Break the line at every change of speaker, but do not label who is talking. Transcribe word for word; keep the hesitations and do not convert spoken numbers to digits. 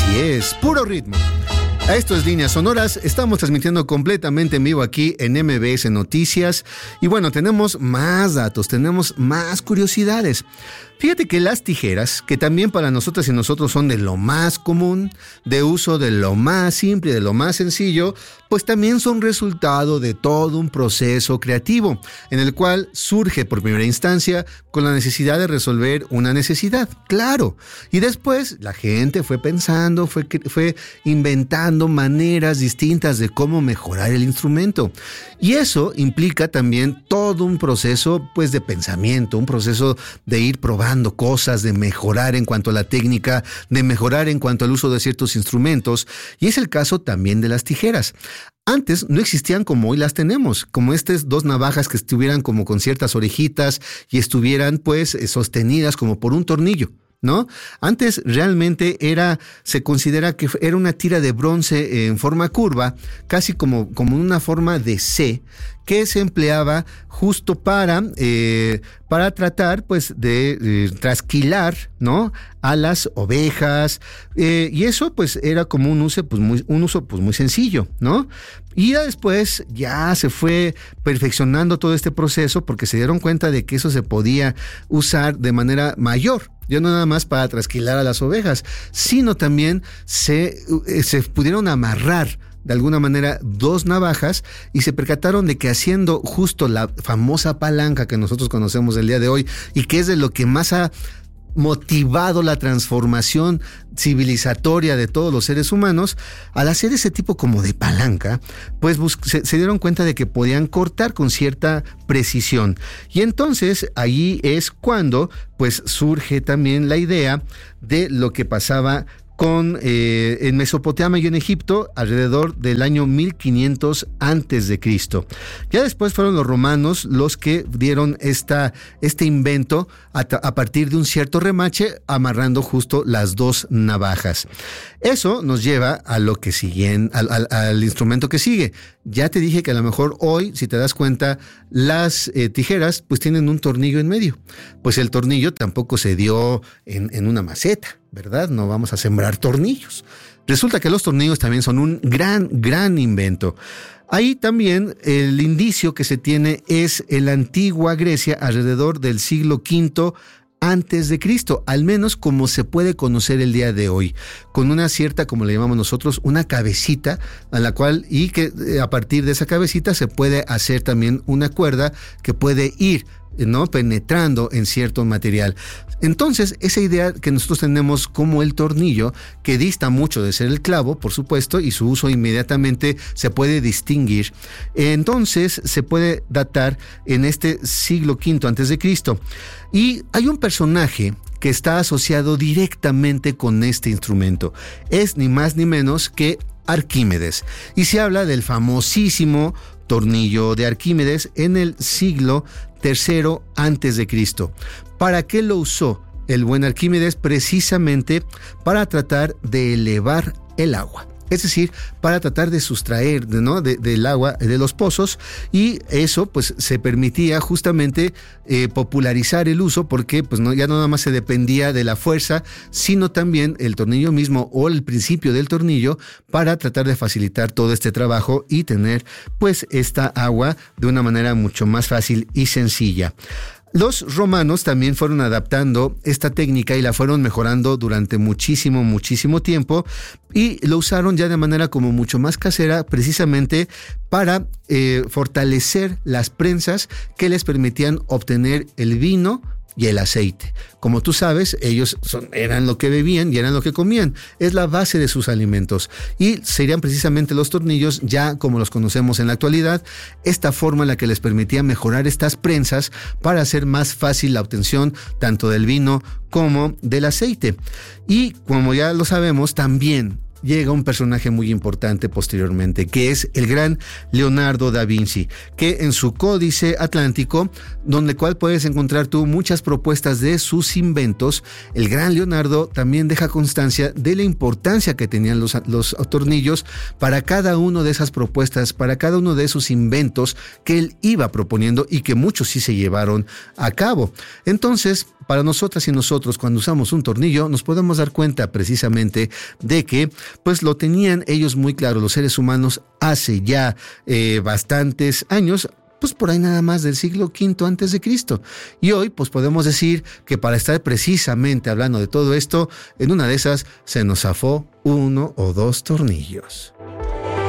Así es, puro ritmo. Esto es Líneas Sonoras, estamos transmitiendo completamente en vivo aquí en M B S Noticias y bueno, tenemos más datos, tenemos más curiosidades. Fíjate que las tijeras, que también para nosotras y nosotros son de lo más común, de uso de lo más simple, de lo más sencillo, pues también son resultado de todo un proceso creativo, en el cual surge por primera instancia con la necesidad de resolver una necesidad, claro. Y después la gente fue pensando, fue, fue inventando maneras distintas de cómo mejorar el instrumento. Y eso implica también todo un proceso pues de pensamiento, un proceso de ir probando cosas, de mejorar en cuanto a la técnica, de mejorar en cuanto al uso de ciertos instrumentos, y es el caso también de las tijeras. Antes no existían como hoy las tenemos, como estas dos navajas que estuvieran como con ciertas orejitas y estuvieran pues sostenidas como por un tornillo, ¿no? Antes realmente era, se considera que era una tira de bronce en forma curva, casi como, como una forma de C, que se empleaba justo para, eh, para tratar pues de eh, trasquilar, ¿no?, a las ovejas, eh, y eso pues era como un uso pues muy, un uso pues muy sencillo, ¿no? Y ya después ya se fue perfeccionando todo este proceso porque se dieron cuenta de que eso se podía usar de manera mayor. Ya no nada más para trasquilar a las ovejas, sino también se, se pudieron amarrar de alguna manera dos navajas y se percataron de que haciendo justo la famosa palanca que nosotros conocemos el día de hoy y que es de lo que más ha motivado la transformación civilizatoria de todos los seres humanos, al hacer ese tipo como de palanca, pues bus- se, se dieron cuenta de que podían cortar con cierta precisión. Y entonces ahí es cuando pues surge también la idea de lo que pasaba con eh, en Mesopotamia y en Egipto alrededor del año mil quinientos antes de Cristo. Ya después fueron los romanos los que dieron esta, este invento a, a partir de un cierto remache, amarrando justo las dos navajas. Eso nos lleva a lo que siguen, al, al, al instrumento que sigue. Ya te dije que a lo mejor hoy, si te das cuenta, las eh, tijeras pues tienen un tornillo en medio. Pues el tornillo tampoco se dio en, en una maceta, ¿verdad? No vamos a sembrar tornillos. Resulta que los tornillos también son un gran, gran invento. Ahí también el indicio que se tiene es en la antigua Grecia alrededor del siglo quinto antes de Cristo, al menos como se puede conocer el día de hoy, con una cierta, como le llamamos nosotros, una cabecita a la cual, y que a partir de esa cabecita se puede hacer también una cuerda que puede ir, ¿no?, penetrando en cierto material. Entonces, esa idea que nosotros tenemos como el tornillo, que dista mucho de ser el clavo, por supuesto, y su uso inmediatamente se puede distinguir, entonces se puede datar en este siglo quinto antes de Cristo. Y hay un personaje que está asociado directamente con este instrumento. Es ni más ni menos que Arquímedes. Y se habla del famosísimo tornillo de Arquímedes en el siglo tercero antes de Cristo. ¿Para qué lo usó el buen Arquímedes? Precisamente para tratar de elevar el agua. Es decir, para tratar de sustraer, ¿no?, de, del agua de los pozos, y eso pues se permitía justamente eh, popularizar el uso porque pues no, ya no nada más se dependía de la fuerza, sino también el tornillo mismo o el principio del tornillo para tratar de facilitar todo este trabajo y tener pues esta agua de una manera mucho más fácil y sencilla. Los romanos también fueron adaptando esta técnica y la fueron mejorando durante muchísimo, muchísimo tiempo, y lo usaron ya de manera como mucho más casera, precisamente para eh, fortalecer las prensas que les permitían obtener el vino y el aceite. Como tú sabes, ellos son, eran lo que bebían y eran lo que comían. Es la base de sus alimentos. Y serían precisamente los tornillos, ya como los conocemos en la actualidad, esta forma en la que les permitía mejorar estas prensas para hacer más fácil la obtención tanto del vino como del aceite. Y como ya lo sabemos, también llega un personaje muy importante posteriormente, que es el gran Leonardo da Vinci, que en su Códice Atlántico, donde cual puedes encontrar tú muchas propuestas de sus inventos, el gran Leonardo también deja constancia de la importancia que tenían los, los tornillos para cada una de esas propuestas, para cada uno de esos inventos que él iba proponiendo y que muchos sí se llevaron a cabo. Entonces, para nosotras y nosotros cuando usamos un tornillo nos podemos dar cuenta precisamente de que pues lo tenían ellos muy claro, los seres humanos, hace ya eh, bastantes años, pues por ahí nada más del siglo quinto antes de Cristo. Y hoy pues podemos decir que para estar precisamente hablando de todo esto, en una de esas se nos zafó uno o dos tornillos.